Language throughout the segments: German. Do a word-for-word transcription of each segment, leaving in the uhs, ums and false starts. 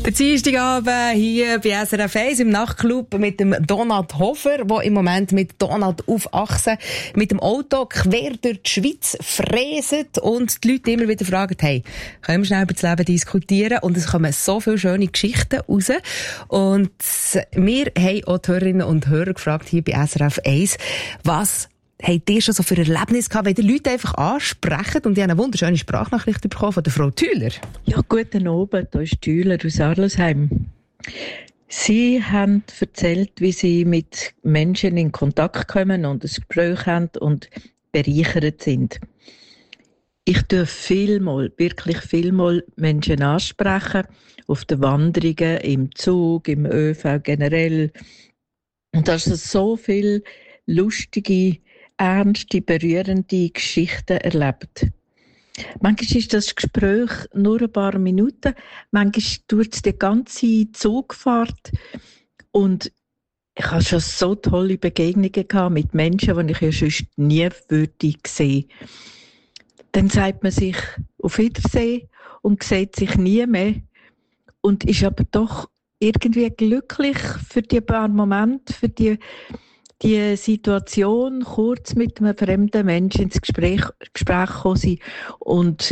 Der Dienstagabend hier bei S R F eins im Nachtclub mit dem Donat Hofer, der im Moment mit Donat auf Achse mit dem Auto quer durch die Schweiz fräset und die Leute immer wieder fragen, hey, können wir schnell über das Leben diskutieren? Und es kommen so viele schöne Geschichten raus. Und wir haben auch die Hörerinnen und Hörer gefragt hier bei S R F eins, was habt ihr schon so für Erlebnisse gehabt, wenn die Leute einfach ansprechen? Und ich habe eine wunderschöne Sprachnachricht bekommen von der Frau Thüler. Ja, guten Abend, da ist Thüler aus Arlesheim. Sie haben erzählt, wie Sie mit Menschen in Kontakt kommen und ein Gespräch haben und bereichert sind. Ich darf vielmal, wirklich vielmal Menschen ansprechen, auf den Wanderungen, im Zug, im ÖV generell. Und da ist so viel lustige, ernste, berührende Geschichten erlebt. Manchmal ist das Gespräch nur ein paar Minuten, manchmal dauert es die ganze Zugfahrt. Und ich habe schon so tolle Begegnungen gehabt mit Menschen, die ich ja sonst nie würde sehen. Dann sagt man sich auf Wiedersehen und sieht sich nie mehr und ist aber doch irgendwie glücklich für die paar Momente, für die die Situation, kurz mit einem fremden Menschen ins Gespräch, Gespräch gekommen sind und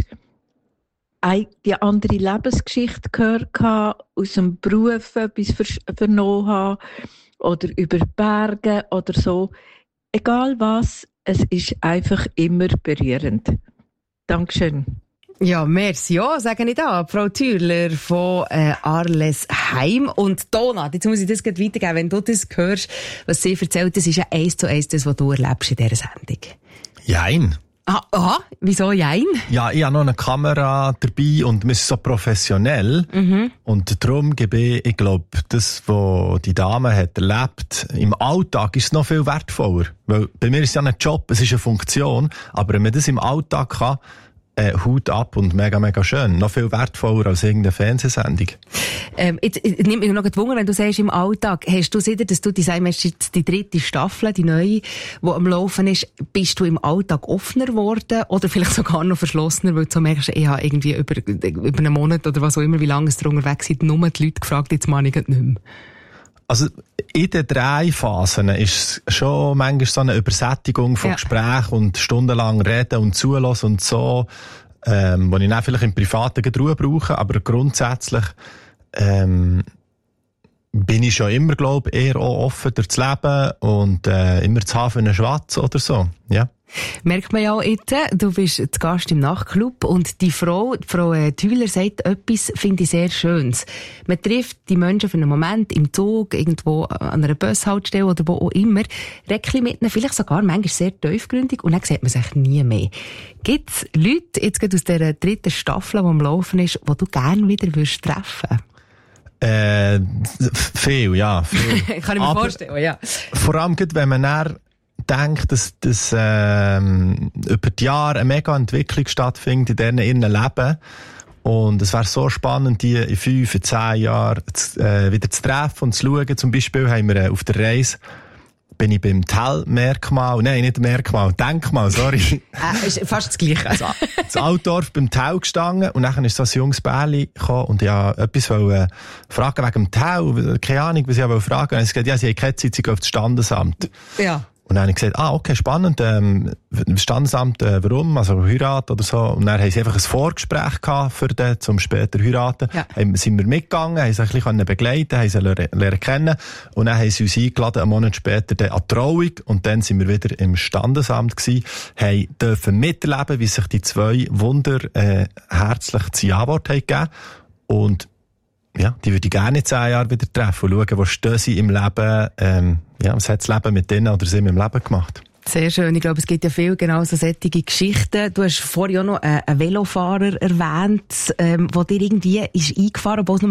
die andere Lebensgeschichte gehört habe, aus dem Beruf etwas vernommen habe oder über Berge oder so. Egal was, es ist einfach immer berührend. Dankeschön. Ja, merci. Ja, sage ich da. Frau Thürler von äh, Arlesheim. Und Donat, jetzt muss ich das gleich weitergeben. Wenn du das hörst, was sie erzählt, das ist ja eins zu eins das, was du erlebst in dieser Sendung. Jein. Ah, aha, wieso jein? Ja, ich habe noch eine Kamera dabei und wir sind so professionell. Mhm. Und darum gebe ich, ich glaube, das, was die Dame hat erlebt, im Alltag ist es noch viel wertvoller. Weil bei mir ist es ja ein Job, es ist eine Funktion, aber wenn man das im Alltag kann, Äh, Hut ab und mega, mega schön. Noch viel wertvoller als irgendeine Fernsehsendung. Ähm, jetzt, jetzt nimmt mich noch gewundert, wenn du sagst, im Alltag, hast du sicher, dass du die, sagen wir jetzt die dritte Staffel, die neue, die am Laufen ist, bist du im Alltag offener geworden oder vielleicht sogar noch verschlossener, weil du so merkst, ich habe irgendwie über, über einen Monat oder was auch immer, wie lange es unterwegs sind, nur die Leute gefragt, jetzt mache ich nicht mehr. Also, in den drei Phasen ist es schon manchmal so eine Übersättigung von ja. Gesprächen und stundenlang reden und zulassen und so, ähm, wo ich dann vielleicht im Privaten Ruhe brauche, aber grundsätzlich, ähm, bin ich schon immer, glaube ich, eher auch offen durchs Leben und, äh, immer zu haben für einen Schwatz oder so, ja. Merkt man ja auch jetzt, du bist zu Gast im Nachtclub und die Frau, die Frau Thüler sagt etwas, finde ich sehr Schönes. Man trifft die Menschen für einen Moment im Zug, irgendwo an einer Bushaltestelle oder wo auch immer, Räckchen mit ihnen, vielleicht sogar manchmal sehr tiefgründig und dann sieht man sich nie mehr. Gibt es Leute, jetzt gerade aus dieser dritten Staffel, die am Laufen ist, die du gerne wieder würdest treffen? Äh, viel, ja. Viel. Kann ich mir aber vorstellen, ja. Vor allem, wenn man dann denkt, dass, dass ähm, über die Jahre eine mega Entwicklung stattfindet in denen ihren Leben. Und es wäre so spannend, die in fünf, in zehn Jahren zu, äh, wieder zu treffen und zu schauen. Zum Beispiel haben wir äh, auf der Reise bin ich beim Tell-Merkmal, nein, nicht Merkmal, Denkmal, sorry. Äh, ist fast das Gleiche. Also, das Altdorf beim Tell gestanden und dann ist so ein junges Bärli gekommen und ich wollte etwas wollte, äh, fragen wegen dem Tell, keine Ahnung, was ich wollte fragen. Und ich gesagt, ja, sie haben keine Zeit, sie gehen auf das Standesamt. Ja. Und dann habe ich gesagt, ah, okay, spannend, ähm, Standesamt, äh, warum, also Heirat oder so. Und dann haben sie einfach ein Vorgespräch gehabt für den, zum später heiraten. Ja. Haben, sind wir mitgegangen, haben sie ein bisschen begleiten, haben sie lernen, lernen kennen. Und dann haben sie uns eingeladen, einen Monat später dann an die Trauung. Und dann sind wir wieder im Standesamt gewesen, haben dürfen miterleben, wie sich die zwei Wunder, äh, herzlich zu Ja-Wort haben gegeben. Und, ja, die würde ich gerne in zehn Jahren wieder treffen und schauen, wo stehen sie im Leben, ähm, ja, was hat das Leben mit denen oder sie im Leben gemacht. Sehr schön. Ich glaube, es gibt ja viel genau so solche Geschichten. Du hast vorhin auch noch einen Velofahrer erwähnt, ähm, der dir irgendwie ist eingefahren, obwohl es